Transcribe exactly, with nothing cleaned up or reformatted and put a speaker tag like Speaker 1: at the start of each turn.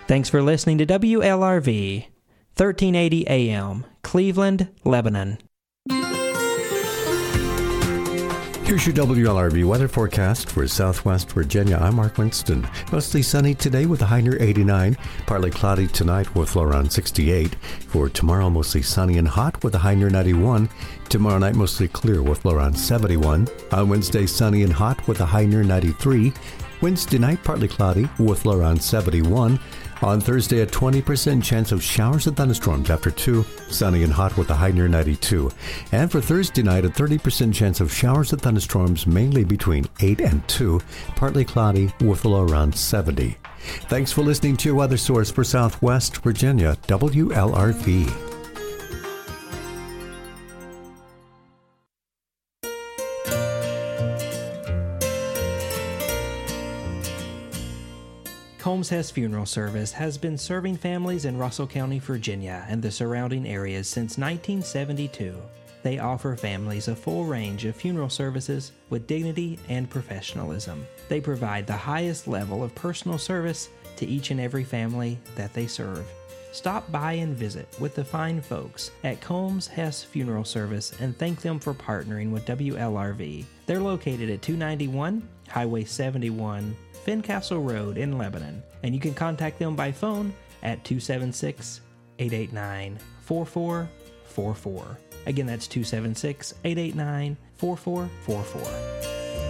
Speaker 1: Thanks for listening to W L R V, thirteen eighty A M, Cleveland, Lebanon.
Speaker 2: Here's your W L R V weather forecast for Southwest Virginia. I'm Mark Winston. Mostly sunny today with a high near eighty-nine. Partly cloudy tonight with low around sixty-eight. For tomorrow, mostly sunny and hot with a high near ninety-one. Tomorrow night, mostly clear with low around seventy-one. On Wednesday, sunny and hot with a high near ninety-three. Wednesday night, partly cloudy with low around seventy-one. On Thursday, a twenty percent chance of showers and thunderstorms after two, sunny and hot with a high near ninety-two. And for Thursday night, a thirty percent chance of showers and thunderstorms mainly between eight and two, partly cloudy with a low around seventy. Thanks for listening to your weather source for Southwest Virginia, W L R V.
Speaker 1: Combs Hess Funeral Service has been serving families in Russell County, Virginia, and the surrounding areas since nineteen seventy-two. They offer families a full range of funeral services with dignity and professionalism. They provide the highest level of personal service to each and every family that they serve. Stop by and visit with the fine folks at Combs Hess Funeral Service and thank them for partnering with W L R V. They're located at two ninety-one Highway seventy-one, Fincastle Road in Lebanon, and you can contact them by phone at two seven six, eight eight nine, four four four four. Again, that's two seven six, eight eight nine, four four four four.